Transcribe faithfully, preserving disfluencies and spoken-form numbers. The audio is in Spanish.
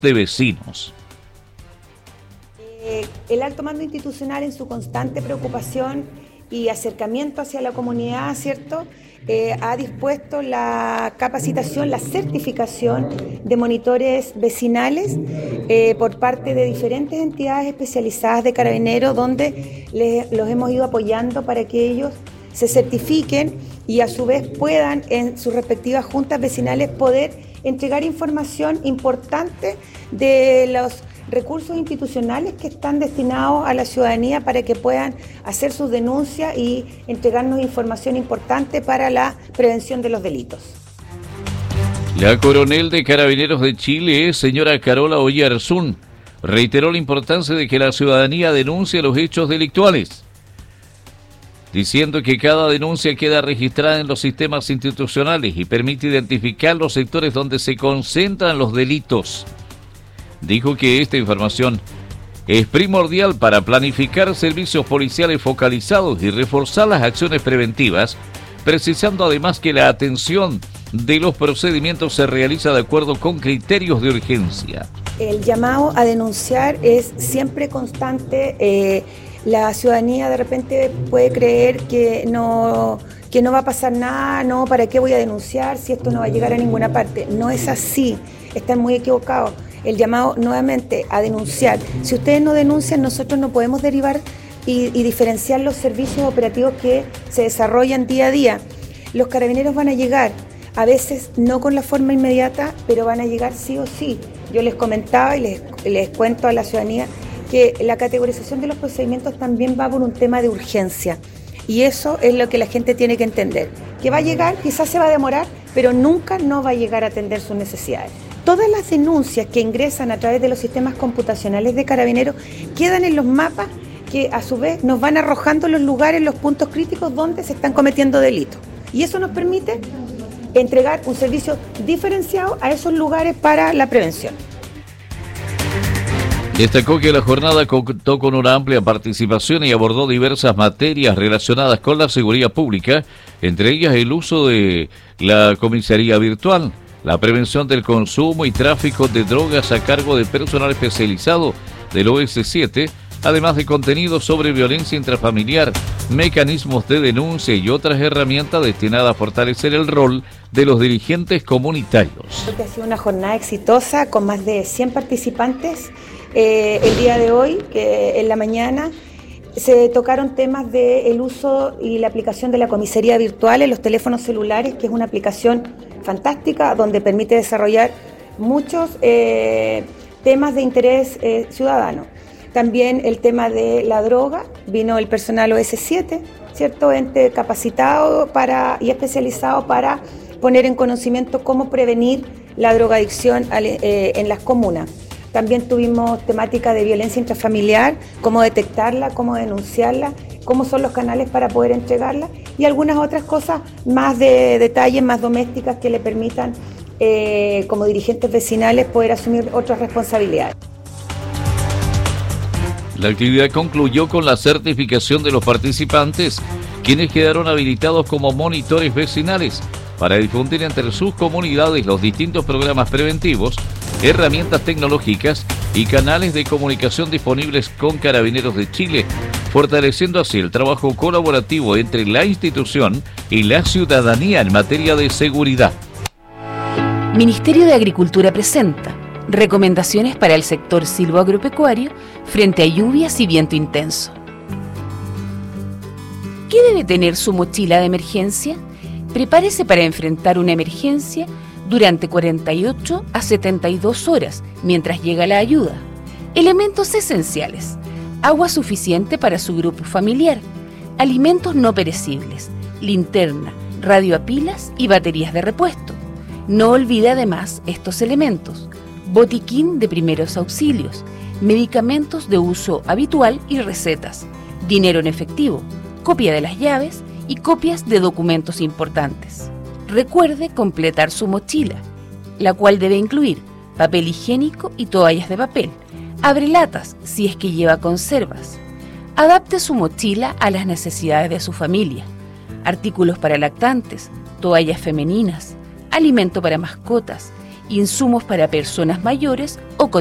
de vecinos. Eh, el alto mando institucional, en su constante preocupación y acercamiento hacia la comunidad, ¿cierto?, eh, ha dispuesto la capacitación, la certificación de monitores vecinales eh, por parte de diferentes entidades especializadas de Carabineros, donde les, los hemos ido apoyando para que ellos se certifiquen y a su vez puedan en sus respectivas juntas vecinales poder entregar información importante de los recursos institucionales que están destinados a la ciudadanía para que puedan hacer sus denuncias y entregarnos información importante para la prevención de los delitos. La coronel de Carabineros de Chile, señora Carola Oyarzún, reiteró la importancia de que la ciudadanía denuncie los hechos delictuales, diciendo que cada denuncia queda registrada en los sistemas institucionales y permite identificar los sectores donde se concentran los delitos. Dijo que esta información es primordial para planificar servicios policiales focalizados y reforzar las acciones preventivas, precisando además que la atención de los procedimientos se realiza de acuerdo con criterios de urgencia. El llamado a denunciar es siempre constante. Eh, la ciudadanía de repente puede creer que no, que no va a pasar nada, no, ¿para qué voy a denunciar si esto no va a llegar a ninguna parte? No es así, están muy equivocados. El llamado nuevamente a denunciar. Si ustedes no denuncian, nosotros no podemos derivar y, y diferenciar los servicios operativos que se desarrollan día a día. Los carabineros van a llegar, a veces no con la forma inmediata, pero van a llegar sí o sí. Yo les comentaba y les, les cuento a la ciudadanía que la categorización de los procedimientos también va por un tema de urgencia. Y eso es lo que la gente tiene que entender. Que va a llegar, quizás se va a demorar, pero nunca no va a llegar a atender sus necesidades. Todas las denuncias que ingresan a través de los sistemas computacionales de Carabineros quedan en los mapas que a su vez nos van arrojando los lugares, los puntos críticos donde se están cometiendo delitos. Y eso nos permite entregar un servicio diferenciado a esos lugares para la prevención. Destacó que la jornada contó con una amplia participación y abordó diversas materias relacionadas con la seguridad pública, entre ellas el uso de la comisaría virtual, la prevención del consumo y tráfico de drogas a cargo de personal especializado del O S siete, además de contenidos sobre violencia intrafamiliar, mecanismos de denuncia y otras herramientas destinadas a fortalecer el rol de los dirigentes comunitarios. Creo que ha sido una jornada exitosa con más de cien participantes. Eh, el día de hoy, que en la mañana, se tocaron temas del uso y la aplicación de la comisaría virtual en los teléfonos celulares, que es una aplicación fantástica donde permite desarrollar muchos eh, temas de interés eh, ciudadano. También el tema de la droga, vino el personal O S siete, ¿cierto? Ente capacitado para, y especializado para poner en conocimiento cómo prevenir la drogadicción eh, en las comunas. También tuvimos temática de violencia intrafamiliar, cómo detectarla, cómo denunciarla, cómo son los canales para poder entregarla y algunas otras cosas más de detalles, más domésticas que le permitan, eh, como dirigentes vecinales, poder asumir otras responsabilidades. La actividad concluyó con la certificación de los participantes, quienes quedaron habilitados como monitores vecinales para difundir entre sus comunidades los distintos programas preventivos, herramientas tecnológicas y canales de comunicación disponibles con Carabineros de Chile, fortaleciendo así el trabajo colaborativo entre la institución y la ciudadanía en materia de seguridad. Ministerio de Agricultura presenta recomendaciones para el sector silvoagropecuario frente a lluvias y viento intenso. ¿Qué debe tener su mochila de emergencia? Prepárese para enfrentar una emergencia durante cuarenta y ocho a setenta y dos horas mientras llega la ayuda. Elementos esenciales: agua suficiente para su grupo familiar, alimentos no perecibles, linterna, radio a pilas y baterías de repuesto. No olvide además estos elementos: botiquín de primeros auxilios, medicamentos de uso habitual y recetas, dinero en efectivo, copia de las llaves y copias de documentos importantes. Recuerde completar su mochila, la cual debe incluir papel higiénico y toallas de papel, abrelatas si es que lleva conservas. Adapte su mochila a las necesidades de su familia: artículos para lactantes, toallas femeninas, alimento para mascotas insumos para personas mayores o con